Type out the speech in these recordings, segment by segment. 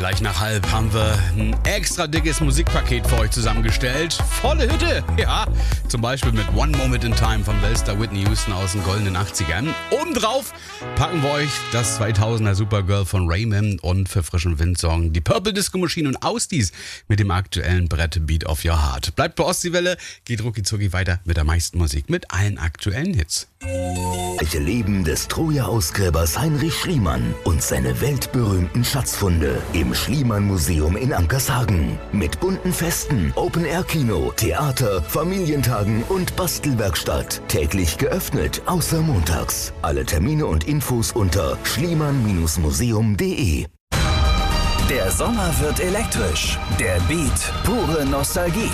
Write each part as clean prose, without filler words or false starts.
Gleich nach halb haben wir ein extra dickes Musikpaket für euch zusammengestellt. Volle Hütte, ja. Zum Beispiel mit One Moment in Time von Weltstar Whitney Houston aus den goldenen 80ern. Obendrauf packen wir euch das 2000er Supergirl von Raymond und für frischen Wind sorgen die Purple Disco Machine und Austies mit dem aktuellen Brett Beat of Your Heart. Bleibt bei Ostseewelle, geht rucki zucki weiter mit der meisten Musik, mit allen aktuellen Hits. Leben des Troja-Ausgräbers Heinrich Schliemann und seine weltberühmten Schatzfunde im Schliemann-Museum in Ankershagen. Mit bunten Festen, Open-Air-Kino, Theater, Familientagen und Bastelwerkstatt. Täglich geöffnet, außer montags. Alle Termine und Infos unter schliemann-museum.de. Der Sommer wird elektrisch. Der Beat, pure Nostalgie.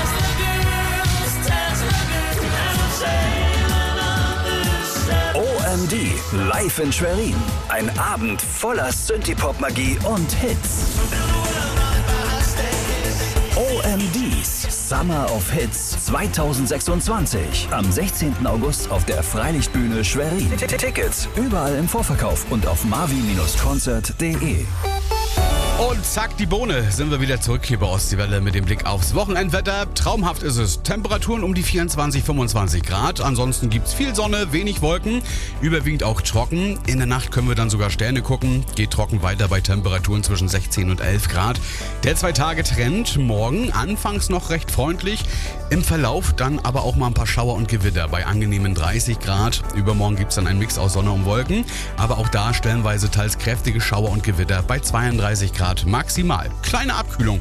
OMD, live in Schwerin. Ein Abend voller Synthie-Pop-Magie und Hits. OMDs Summer of Hits 2026. Am 16. August auf der Freilichtbühne Schwerin. Tickets überall im Vorverkauf und auf marvi-concert.de. Und zack, die Bohne, sind wir wieder zurück hier bei Ostseewelle mit dem Blick aufs Wochenendwetter. Traumhaft ist es. Temperaturen um die 24, 25 Grad. Ansonsten gibt's viel Sonne, wenig Wolken, überwiegend auch trocken. In der Nacht können wir dann sogar Sterne gucken. Geht trocken weiter bei Temperaturen zwischen 16 und 11 Grad. Der 2-Tage-Trend morgen anfangs noch recht freundlich. Im Verlauf dann aber auch mal ein paar Schauer und Gewitter bei angenehmen 30 Grad. Übermorgen gibt's dann einen Mix aus Sonne und Wolken. Aber auch da stellenweise teils kräftige Schauer und Gewitter bei 32 Grad maximal. Kleine Abkühlung.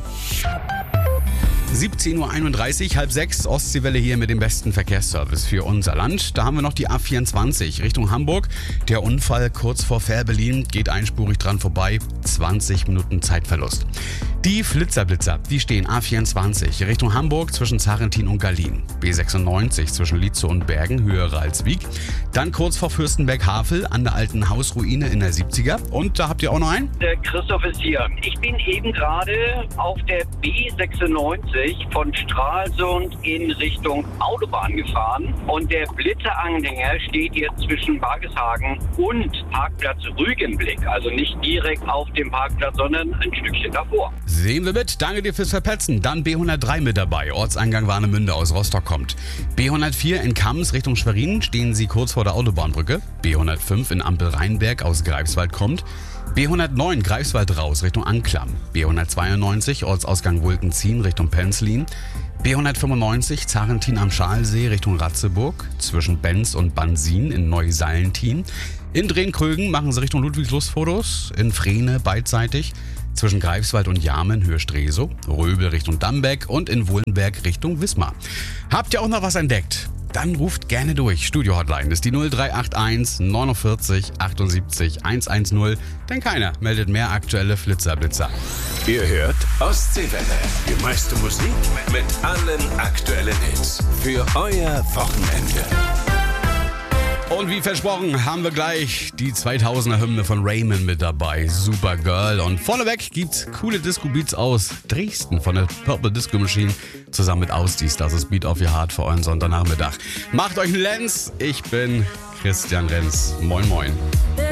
17.31 Uhr, halb 6, Ostseewelle hier mit dem besten Verkehrsservice für unser Land. Da haben wir noch die A24 Richtung Hamburg. Der Unfall kurz vor Fährberlin geht einspurig dran vorbei. 20 Minuten Zeitverlust. Die Flitzer, die stehen A24 Richtung Hamburg zwischen Zarentin und Gallien. B96 zwischen Lietzow und Bergen, höher als Wieg. Dann kurz vor Fürstenberg-Havel an der alten Hausruine in der 70er. Und da habt ihr auch noch einen? Der Christoph ist hier. Ich bin eben gerade auf der B96 von Stralsund in Richtung Autobahn gefahren. Und der Blitzeranhänger steht jetzt zwischen Bargeshagen und Parkplatz Rügenblick. Also nicht direkt auf dem Parkplatz, sondern ein Stückchen davor. Sehen wir mit. Danke dir fürs Verpetzen. Dann B103 mit dabei. Ortseingang Warnemünde aus Rostock kommt. B104 in Kams Richtung Schwerin stehen Sie kurz vor der Autobahnbrücke. B105 in Ampel-Rheinberg aus Greifswald kommt. B109 Greifswald raus Richtung Anklam. B192 Ortsausgang Wulkenzien Richtung Penzlin. B195 Zarentin am Schalsee Richtung Ratzeburg. Zwischen Benz und Bansin in Neusallentin. In Drehkrögen machen Sie Richtung Ludwigslust Fotos. In Frehne beidseitig. Zwischen Greifswald und Jarmen Höhe Stresow, Röbel Richtung Dambeck und in Wohlenberg Richtung Wismar. Habt ihr auch noch was entdeckt? Dann ruft gerne durch. Studio-Hotline ist die 0381 49 78 110, denn keiner meldet mehr aktuelle Flitzer-Blitzer. Ihr hört Ostseewelle. Die meiste Musik mit allen aktuellen Hits. Für euer Wochenende. Und wie versprochen haben wir gleich die 2000er Hymne von Raymond mit dabei, Supergirl. Und vorneweg gibt's coole Disco-Beats aus Dresden von der Purple Disco Machine zusammen mit Austies. Das ist Beat of Your Heart für euren Sonntagnachmittag. Macht euch einen Lenz, ich bin Christian Renz. Moin moin.